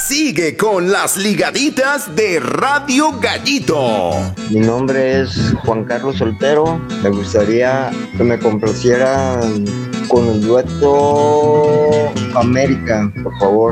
sigue con las ligaditas de Radio Gallito. Mi nombre es Juan Carlos Soltero. Me gustaría que me complacieran con el dueto América, por favor.